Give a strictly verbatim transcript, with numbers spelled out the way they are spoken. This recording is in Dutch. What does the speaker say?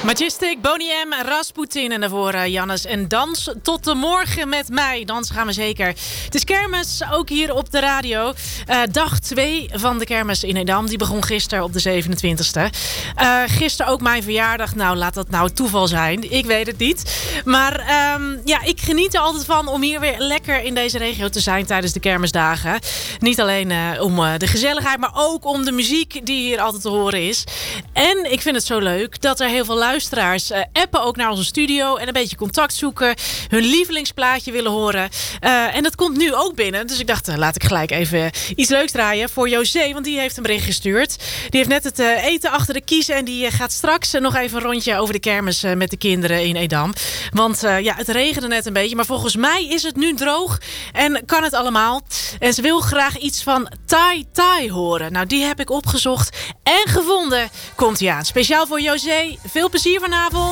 Majestic, Boney M, Rasputin en daarvoor uh, Jannes en Dans. Tot de morgen met mij. Dans gaan we zeker. Het is kermis, ook hier op de radio. Uh, dag twee van de kermis in Edam. Die begon gisteren op de zevenentwintigste. Uh, gisteren ook mijn verjaardag. Nou, laat dat nou toeval zijn. Ik weet het niet. Maar um, ja, ik geniet er altijd van om hier weer lekker in deze regio te zijn tijdens de kermisdagen. Niet alleen uh, om uh, de gezelligheid, maar ook om de muziek die hier altijd te horen is. En ik vind het zo leuk dat er heel veel luisteraars uh, appen ook naar onze studio en een beetje contact zoeken, hun lievelingsplaatje willen horen. Uh, en dat komt nu ook binnen. Dus ik dacht, uh, laat ik gelijk even iets leuks draaien voor José, want die heeft een bericht gestuurd. Die heeft net het uh, eten achter de kiezen en die uh, gaat straks uh, nog even een rondje over de kermis uh, met de kinderen in Edam. Want uh, ja, het regende net een beetje, maar volgens mij is het nu droog en kan het allemaal. En ze wil graag iets van Tai Tai horen. Nou, die heb ik opgezocht en gevonden. Komt ie aan. Speciaal voor José. Veel plezier vanavond.